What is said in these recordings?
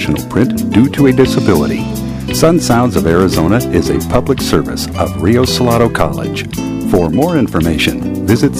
functional print due to a disability. Sun Sounds of Arizona is a public service of Rio Salado College. For more information, visit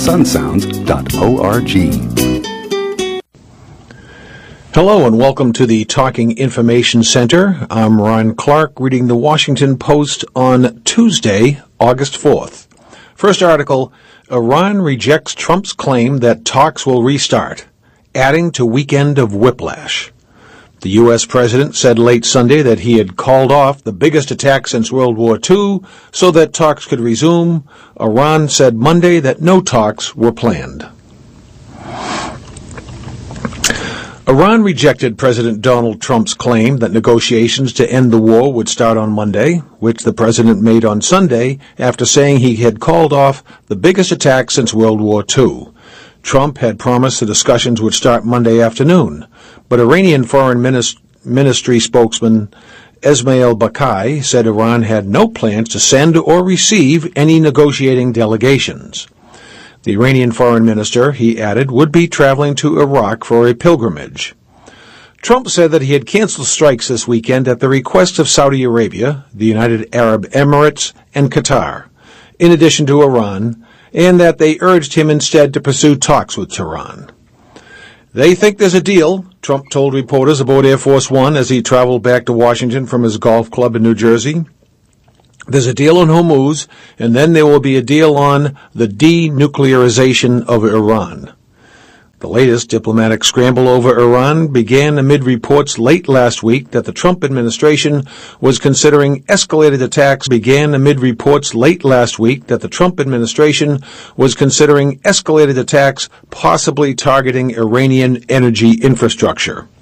sunsounds.org. Hello and welcome to the Talking Information Center. I'm Ron Clark, reading the Washington Post on Tuesday, August 4th. First article, Iran rejects Trump's claim that talks will restart, adding to weekend of whiplash. The U.S. president said late Sunday that he had called off the biggest attack since World War II so that talks could resume. Iran said Monday that no talks were planned. Iran rejected President Donald Trump's claim that negotiations to end the war would start on Monday, which the president made on Sunday after saying he had called off the biggest attack since World War II. Trump had promised the discussions would start Monday afternoon, but Iranian Foreign Ministry spokesman Esmail Bakai said Iran had no plans to send or receive any negotiating delegations. The Iranian foreign minister, he added, would be traveling to Iraq for a pilgrimage. Trump said that he had canceled strikes this weekend at the request of Saudi Arabia, the United Arab Emirates, and Qatar, in addition to Iran, and that they urged him instead to pursue talks with Tehran. They think there's a deal, Trump told reporters aboard Air Force One as he traveled back to Washington from his golf club in New Jersey. There's a deal on Hormuz, and then there will be a deal on the denuclearization of Iran. The latest diplomatic scramble over Iran began amid reports late last week that the Trump administration was considering escalated attacks possibly targeting Iranian energy infrastructure.